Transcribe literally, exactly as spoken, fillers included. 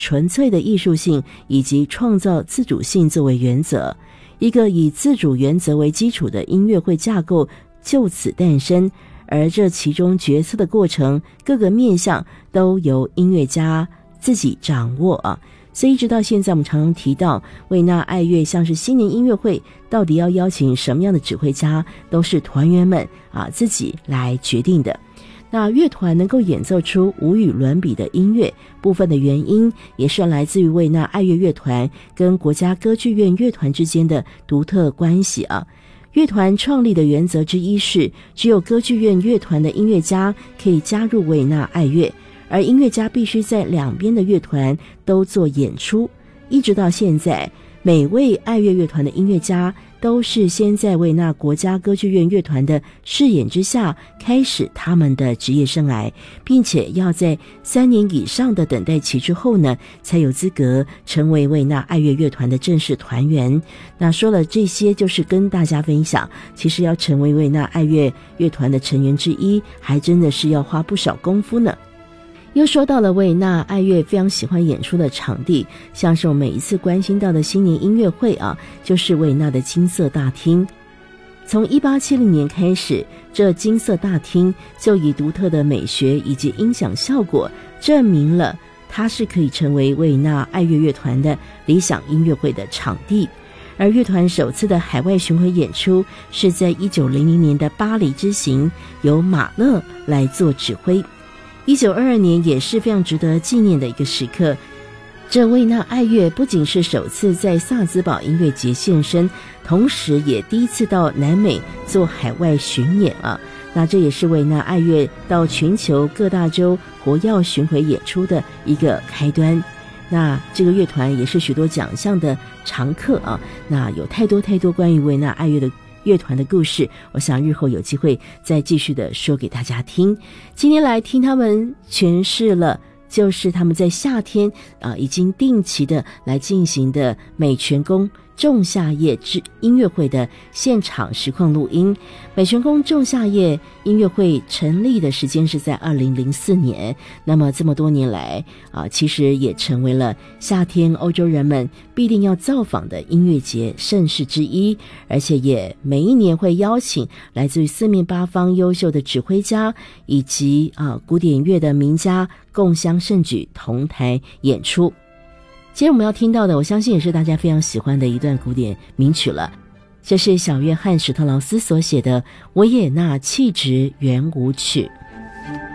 纯粹的艺术性以及创造自主性作为原则，一个以自主原则为基础的音乐会架构就此诞生，而这其中决策的过程各个面向都由音乐家自己掌握啊。所以一直到现在我们常常提到维纳爱乐像是新年音乐会到底要邀请什么样的指挥家，都是团员们啊自己来决定的。那乐团能够演奏出无与伦比的音乐，部分的原因也是来自于维纳爱乐乐团跟国家歌剧院乐团之间的独特关系啊。乐团创立的原则之一是，只有歌剧院乐团的音乐家可以加入维纳爱乐，而音乐家必须在两边的乐团都做演出。一直到现在，每位爱乐乐团的音乐家都是先在维纳国家歌剧院乐团的饰演之下开始他们的职业生涯，并且要在三年以上的等待期之后呢，才有资格成为维纳爱乐乐团的正式团员。那说了这些，就是跟大家分享，其实要成为维纳爱乐乐团的成员之一，还真的是要花不少功夫呢。又说到了维纳爱乐非常喜欢演出的场地，像是我每一次关心到的新年音乐会啊，就是维纳的金色大厅。从一八七零年开始，这金色大厅就以独特的美学以及音响效果，证明了它是可以成为维纳爱乐乐团的理想音乐会的场地。而乐团首次的海外巡回演出是在一九零零年的巴黎之行，由马勒来做指挥。一九二二年也是非常值得纪念的一个时刻，这维纳爱乐不仅是首次在萨兹堡音乐节现身，同时也第一次到南美做海外巡演啊。那这也是维纳爱乐到全球各大洲活跃巡回演出的一个开端。那这个乐团也是许多奖项的常客啊。那有太多太多关于维纳爱乐的乐团的故事，我想日后有机会再继续的说给大家听。今天来听他们诠释了，就是他们在夏天啊、呃、已经定期的来进行的美泉宫仲夏夜之音乐会的现场实况录音。美泉宫仲夏夜音乐会成立的时间是在二零零四年，那么这么多年来啊，其实也成为了夏天欧洲人们必定要造访的音乐节盛事之一，而且也每一年会邀请来自于四面八方优秀的指挥家以及啊古典乐的名家共襄盛举，同台演出。接着我们要听到的，我相信也是大家非常喜欢的一段古典名曲了，这是小约翰史特劳斯所写的《维也纳气质圆舞曲》。